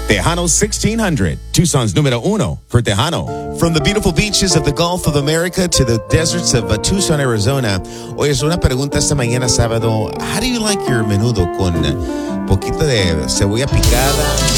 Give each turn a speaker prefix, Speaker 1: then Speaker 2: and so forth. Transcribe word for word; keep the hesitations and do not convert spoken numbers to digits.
Speaker 1: Tejano sixteen hundred, Tucson's número uno for Tejano.
Speaker 2: From the beautiful beaches of the Gulf of America to the deserts of uh, Tucson, Arizona. Oye, es una pregunta esta mañana sábado. How do you like your menudo con uh, poquito de cebolla picada?